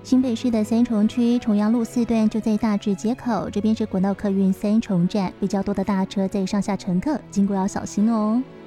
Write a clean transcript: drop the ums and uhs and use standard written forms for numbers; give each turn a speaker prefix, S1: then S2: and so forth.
S1: 新北市的三重区重阳路4段就在大直街口，这边是国道客运三重站，比较多的大车在上下乘客，经过要小心哦。